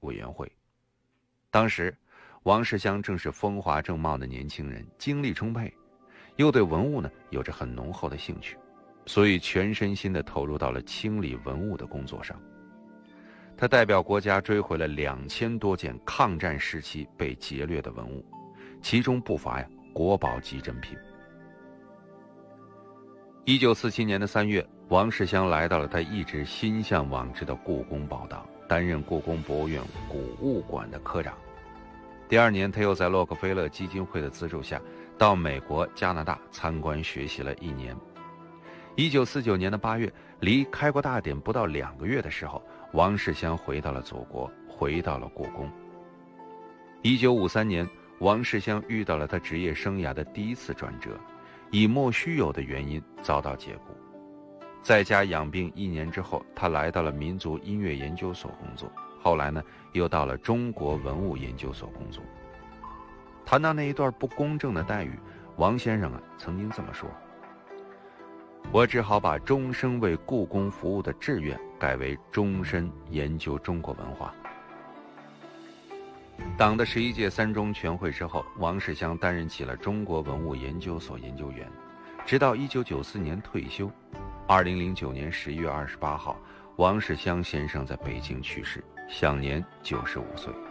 委员会。当时王世襄正是风华正茂的年轻人，精力充沛，又对文物呢有着很浓厚的兴趣，所以全身心地投入到了清理文物的工作上。他代表国家追回了2000多件抗战时期被劫掠的文物，其中不乏国宝级珍品。1947年的3月，王世襄来到了他一直心向往之的故宫宝档，担任故宫博物院古物馆的科长。第2年，他又在洛克菲勒基金会的资助下，到美国、加拿大参观学习了1年。1949年的8月，离开国大典不到2个月的时候，王世襄回到了祖国，回到了故宫。1953年，王世襄遇到了他职业生涯的第一次转折，以莫须有的原因遭到解雇。在家养病1年之后，他来到了民族音乐研究所工作，后来呢，又到了中国文物研究所工作。谈到那一段不公正的待遇，王先生曾经这么说：我只好把终生为故宫服务的志愿改为终身研究中国文化。党的11届3中全会之后，王世襄担任起了中国文物研究所研究员，直到1994年退休。2009年11月28号，王世襄先生在北京去世，享年95岁。